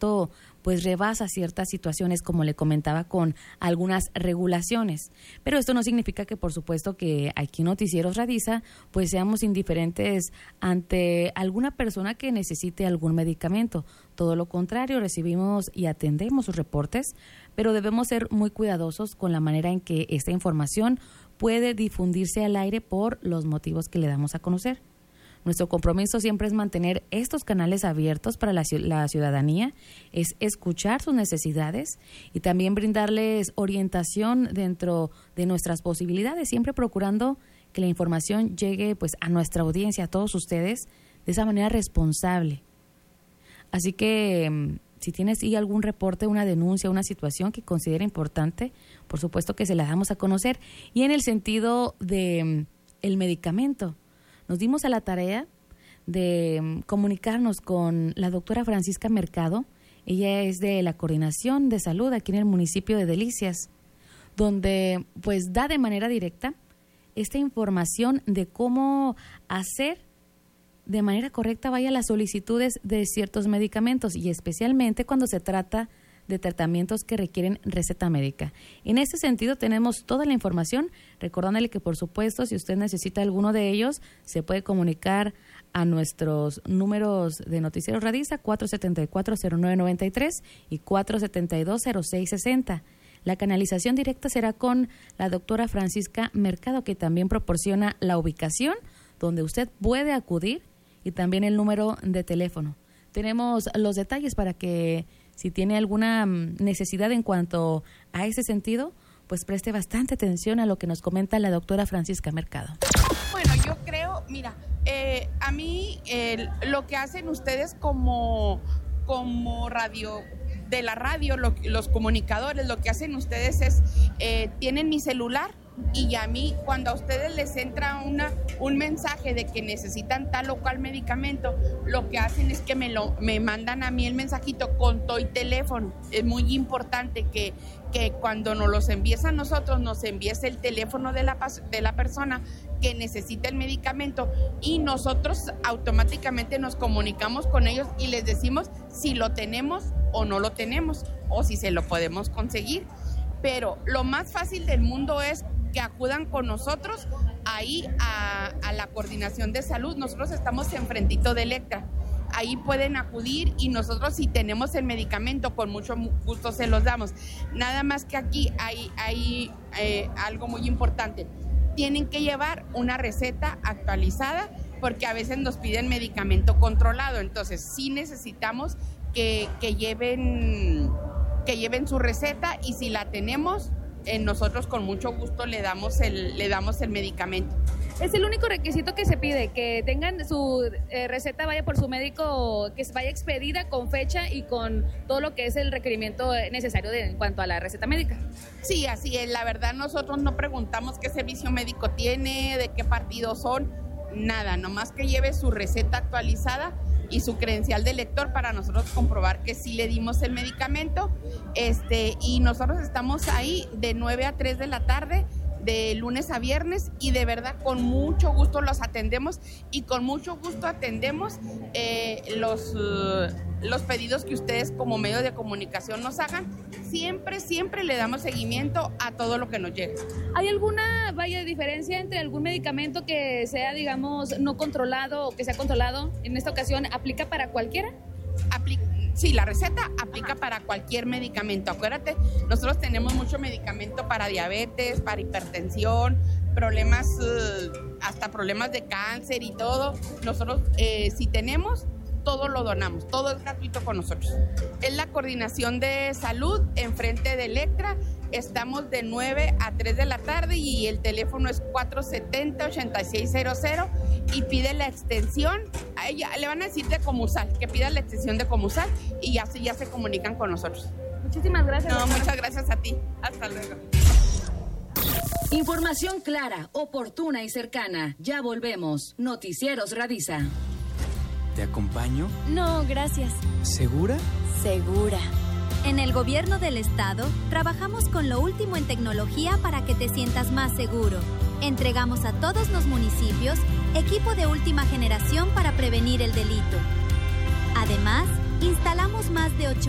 medicamento pues rebasa ciertas situaciones, como le comentaba, con algunas regulaciones. Pero esto no significa que, por supuesto, que aquí en Noticieros Radiza pues seamos indiferentes ante alguna persona que necesite algún medicamento. Todo lo contrario, recibimos y atendemos sus reportes, pero debemos ser muy cuidadosos con la manera en que esta información puede difundirse al aire por los motivos que le damos a conocer. Nuestro compromiso siempre es mantener estos canales abiertos para la ciudadanía, es escuchar sus necesidades y también brindarles orientación dentro de nuestras posibilidades, siempre procurando que la información llegue pues a nuestra audiencia, a todos ustedes, de esa manera responsable. Así que si tienes algún reporte, una denuncia, una situación que considera importante, por supuesto que se la damos a conocer. Y en el sentido de el medicamento, nos dimos a la tarea de comunicarnos con la doctora Francisca Mercado. Ella es de la Coordinación de Salud aquí en el municipio de Delicias, donde pues da de manera directa esta información de cómo hacer de manera correcta las solicitudes de ciertos medicamentos y especialmente cuando se trata de tratamientos que requieren receta médica. En este sentido tenemos toda la información, recordándole que por supuesto si usted necesita alguno de ellos se puede comunicar a nuestros números de Noticieros Radiza 474-0993 y 472-0660. La canalización directa será con la doctora Francisca Mercado, que también proporciona la ubicación donde usted puede acudir y también el número de teléfono. Tenemos los detalles para que si tiene alguna necesidad en cuanto a ese sentido, pues preste bastante atención a lo que nos comenta la doctora Francisca Mercado. Bueno, yo creo, mira, a mí lo que hacen ustedes como radio, de la radio, los comunicadores, lo que hacen ustedes es, tienen mi celular, y a mí, cuando a ustedes les entra un mensaje de que necesitan tal o cual medicamento, lo que hacen es que me mandan a mí el mensajito con todo y teléfono. Es muy importante que cuando nos los envíes a nosotros, nos envíes el teléfono de la persona que necesita el medicamento y nosotros automáticamente nos comunicamos con ellos y les decimos si lo tenemos o no lo tenemos o si se lo podemos conseguir. Pero lo más fácil del mundo es que acudan con nosotros ahí a la Coordinación de Salud. Nosotros estamos enfrentito de Electra. Ahí pueden acudir y nosotros si tenemos el medicamento con mucho gusto se los damos. Nada más que aquí hay algo muy importante. Tienen que llevar una receta actualizada porque a veces nos piden medicamento controlado. Entonces sí necesitamos que lleven su receta y si la tenemos, nosotros con mucho gusto le damos el medicamento. ¿Es el único requisito que se pide? Que tengan su receta, vaya por su médico, que vaya expedida con fecha y con todo lo que es el requerimiento necesario en cuanto a la receta médica. Sí, así es. La verdad nosotros no preguntamos qué servicio médico tiene, de qué partido son, nada. Nomás que lleve su receta actualizada y su credencial de lector para nosotros comprobar que sí le dimos el medicamento. Y nosotros estamos ahí de 9 a 3 de la tarde, de lunes a viernes, y de verdad con mucho gusto los atendemos y con mucho gusto atendemos los pedidos que ustedes como medio de comunicación nos hagan. Siempre le damos seguimiento a todo lo que nos llega. ¿Hay alguna diferencia entre algún medicamento que sea, digamos, no controlado o que sea controlado? En esta ocasión, ¿aplica para cualquiera? Sí, la receta aplica para cualquier medicamento. Acuérdate, nosotros tenemos mucho medicamento para diabetes, para hipertensión, problemas, hasta problemas de cáncer y todo. Nosotros, si tenemos, todo lo donamos, todo es gratuito con nosotros. Es la Coordinación de Salud enfrente de Electra. Estamos de 9 a 3 de la tarde y el teléfono es 470-8600 y pide la extensión. A ella le van a decir de Comusal, que pida la extensión de Comusal y ya se comunican con nosotros. Muchísimas gracias. No, muchas gracias a ti. Hasta luego. Información clara, oportuna y cercana. Ya volvemos. Noticieros Radiza. ¿Te acompaño? No, gracias. ¿Segura? Segura. En el Gobierno del Estado, trabajamos con lo último en tecnología para que te sientas más seguro. Entregamos a todos los municipios equipo de última generación para prevenir el delito. Además, instalamos más de 8,000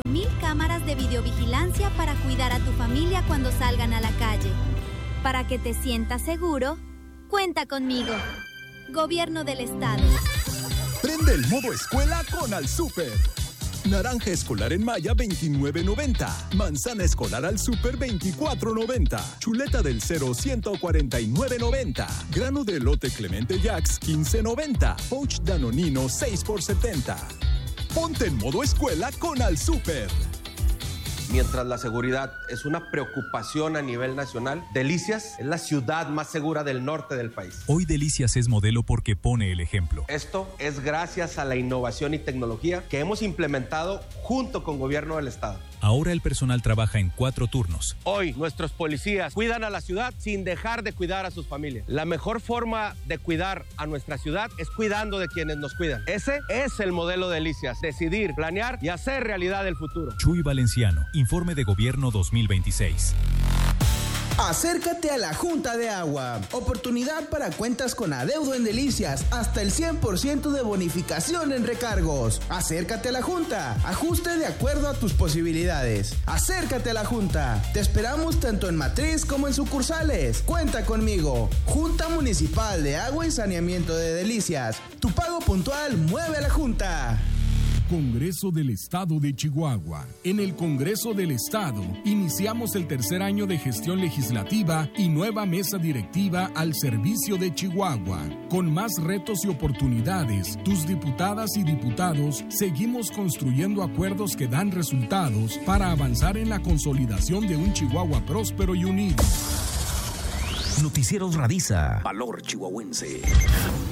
cámaras de videovigilancia para cuidar a tu familia cuando salgan a la calle. Para que te sientas seguro, cuenta conmigo. Gobierno del Estado. Prende el modo escuela con Al Súper. Naranja escolar en Maya, $29.90. Manzana escolar al Súper, $24.90. Chuleta del Cero, $149.90. Grano de elote Clemente Jax, $15.90. Pouch Danonino, 6 por $70. Ponte en modo escuela con Al Súper. Mientras la seguridad es una preocupación a nivel nacional, Delicias es la ciudad más segura del norte del país. Hoy Delicias es modelo porque pone el ejemplo. Esto es gracias a la innovación y tecnología que hemos implementado junto con Gobierno del Estado. Ahora el personal trabaja en 4 turnos. Hoy nuestros policías cuidan a la ciudad sin dejar de cuidar a sus familias. La mejor forma de cuidar a nuestra ciudad es cuidando de quienes nos cuidan. Ese es el modelo de Delicias. Decidir, planear y hacer realidad el futuro. Chuy Valenciano, Informe de Gobierno 2026. Acércate a la Junta de Agua. Oportunidad para cuentas con adeudo en Delicias. Hasta el 100% de bonificación en recargos. Acércate a la Junta. Ajuste de acuerdo a tus posibilidades. Acércate a la Junta. Te esperamos tanto en matriz como en sucursales. Cuenta conmigo. Junta Municipal de Agua y Saneamiento de Delicias. Tu pago puntual mueve a la Junta. Congreso del Estado de Chihuahua. En el Congreso del Estado iniciamos el tercer año de gestión legislativa y nueva mesa directiva al servicio de Chihuahua. Con más retos y oportunidades, tus diputadas y diputados seguimos construyendo acuerdos que dan resultados para avanzar en la consolidación de un Chihuahua próspero y unido. Noticieros Radisa. Valor chihuahuense.